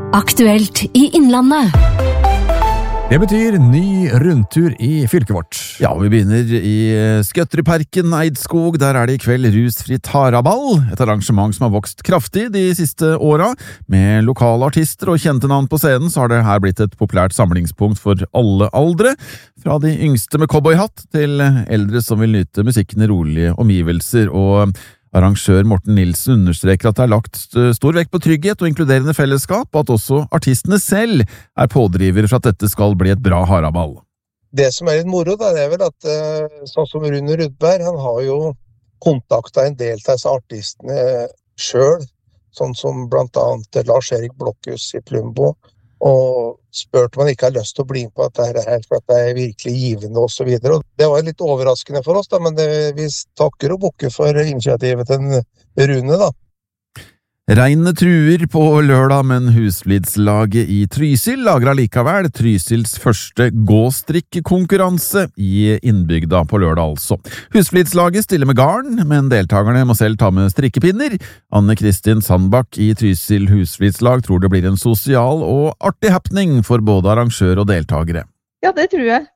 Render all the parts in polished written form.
Aktuelt i Innlandet. Det betyr ny rundtur i fylket vårt. Ja, vi begynner i Skøtterudparken, Eidskog. Der det i kveld rusfri taraball, et arrangement som har vokst kraftig de siste åra. Med lokale artister og kjente navn på scenen, så har det her blitt et populært samlingspunkt for alle aldre. Fra de yngste med cowboyhatt til eldre som vil nyte musikken i rolige omgivelser. Og arrangør Morten Nilsen understreker at det lagt stor vekt på trygghet og inkluderende fellesskap, og at også artistene selv pådrivere for at dette skal bli et bra haraball. Det som litt moro, da, det vel at sånn som Rune Rudberg, han har jo kontaktet en del av disse artistene selv, sånn som blant annet Lars-Erik Blokhus i Plumbo, og spurt om han ikke har lyst til å bli med på dette her, for at det virkelig givende og så videre. Og det var litt overraskende for oss, da, men vi takker og bukker for initiativet til Rune, da. Regnet truer på lørdag, men Husflidslaget i Trysil lager allikevel Trysils første gåstrikkekonkurranse i innbygda på lørdag altså. Husflidslaget stiller med garn, men deltakerne må selv ta med strikkepinner. Anne-Kristin Sandbakk i Trysil Husflidslag tror det blir en sosial og artig happening for både arrangør og deltakere. Ja, det tror jeg.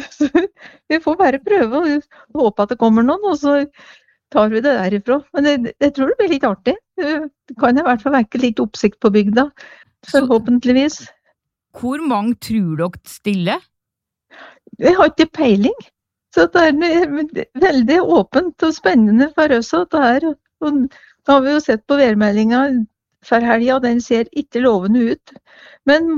Vi får bare prøve og håpe at det kommer noen, og så tar vi det derifra. Men jeg tror det blir litt artig. Det kan i hvert fall vekke litt oppsikt på bygda, forhåpentligvis. Hvor mange tror dere stiller? Jeg har ikke peiling. Så det er veldig åpent og spennende for oss. Og da har vi jo sett på værmeldingen for helga, den ser ikke lovende ut. Men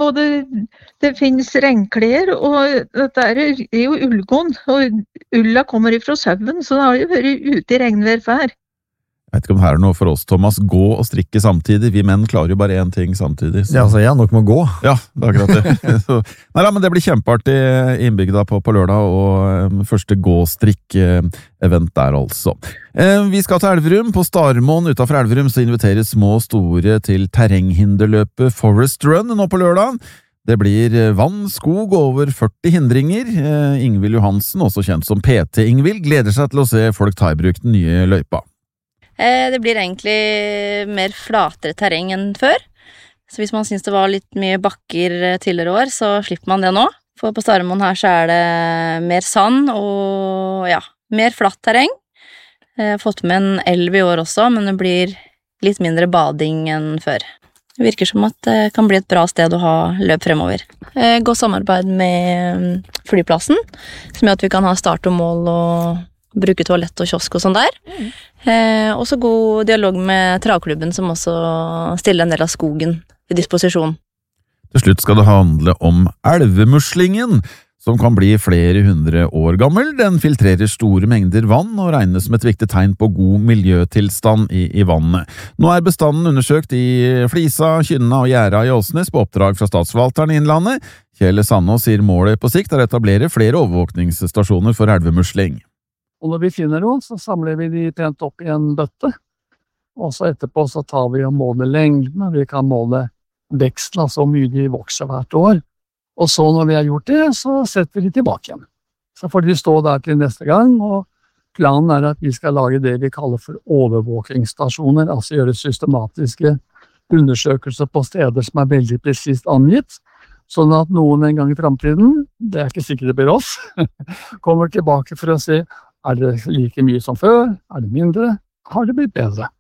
det finnes regnklær, og dette er jo ullgånd, og ulla kommer ifra sauen, så det har jo vært ute i regnvær før. Jeg vet ikke om det her er noe for oss, Thomas. Gå og strikke samtidig. Vi menn klarer jo bare én ting samtidig. Så. Ja, så jeg nok må gå. Ja, det er akkurat det. Nei, men det blir kjempeartig innbygda på lørdag, og første gå-strikk-event der altså. Vi skal til Elverum. På Starmoen utenfor Elverum så inviteres små og store til terrenghinderløpet Forest Run nå på lørdag. Det blir vann, skog og over 40 hindringer. Ingvild Johansen, også kjent som PT Ingvild, gleder seg til å se folk ta i bruk den nye løypa. Det blir egentlig mer flatere terreng enn før. Så hvis man synes det var litt mye bakker tidligere år, så slipper man det nå. For på Starmoen her så er det mer sand og ja, mer flatt terreng. Jeg har fått med en elv i år også, men det blir litt mindre bading enn før. Det virker som at det kan bli et bra sted å ha løp fremover. Godt samarbeid med flyplassen, som gjør at vi kan ha start og mål og bruke toalett og kiosk og sånn der. Også god dialog med travklubben, som også stiller en del av skogen i disposisjon. Til slutt skal det handle om elvemuslingen, som kan bli flere hundre år gammel. Den filtrerer store mengder vann og regnes som et viktig tegn på god miljøtilstand i vannet. Nå er bestanden undersøkt i Flisa, Kynna og Gjæra i Åsnes på oppdrag fra Statsforvalteren i Innlandet. Kjell Sandås sier målet på sikt er å etablere flere overvåkningsstasjoner for elvemusling. Og når vi finner noen, så samler vi de pent opp i en bøtte. Og så etterpå så tar vi og måler lengden, og vi kan måle veksten, altså hvor mye de vokser hvert år. Og så når vi har gjort det, så setter vi de tilbake igjen. Så får de stå der til neste gang, og planen er at vi skal lage det vi kaller for overvåkingsstasjoner, altså gjøre systematiske undersøkelser på steder som er veldig presist angitt, sånn at noen en gang i fremtiden, det er ikke sikkert det blir oss, kommer tilbake for å se, er det like mye som før? Er det mindre? Har det blitt bedre?